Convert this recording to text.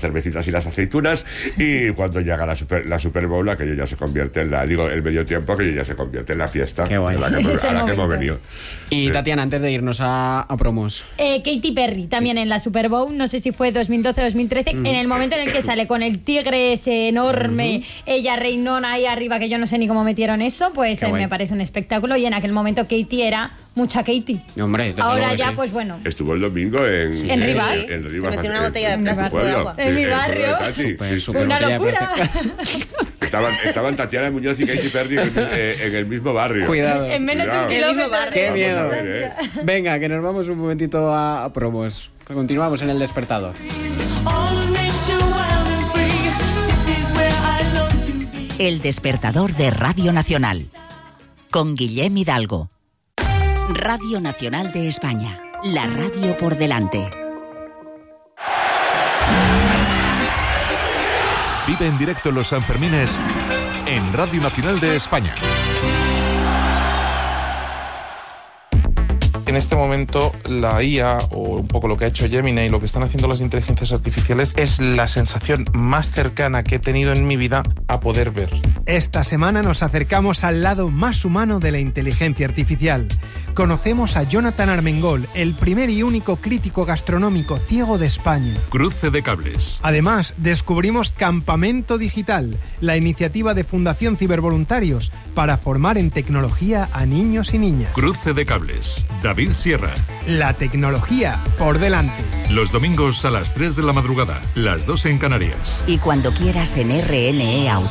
cervecitas y las aceitunas, y cuando llega la Super Bowl, aquello ya se convierte en el medio tiempo, aquello ya se convierte en la fiesta. Qué guay. A la que hemos venido. Y Tatiana, antes de irnos a promos. Katy Perry también en la Super Bowl, no sé si fue 2012-2013, en el momento en el que sale con el tigre ese enorme, ella reinona ahí arriba, que yo no sé ni cómo metieron eso, pues me parece un espectáculo, y en aquel momento Katy era mucha Katy. Hombre, ahora ya, sí. Pues bueno. Estuvo el domingo en Rivas. En Rivas. Se metió una botella de plástico de agua. En mi barrio. Super Una locura. Estaban Tatiana Muñoz y Katy Perry en el mismo barrio. Cuidado. En menos de un kilómetro. Qué miedo. Ver, Venga, que nos vamos un momentito a promos. Continuamos en El Despertador. El Despertador de Radio Nacional, con Guillem Hidalgo. Radio Nacional de España, la radio por delante. Vive en directo los Sanfermines en Radio Nacional de España. En este momento la IA, o un poco lo que ha hecho Gemini y lo que están haciendo las inteligencias artificiales, es la sensación más cercana que he tenido en mi vida a poder ver. Esta semana nos acercamos al lado más humano de la inteligencia artificial. Conocemos a Jonathan Armengol, el primer y único crítico gastronómico ciego de España. Cruce de cables. Además, descubrimos Campamento Digital, la iniciativa de Fundación Cibervoluntarios para formar en tecnología a niños y niñas. Cruce de cables. David Sierra. La tecnología por delante. Los domingos a las 3 de la madrugada, las 2 en Canarias. Y cuando quieras en RNE Audio.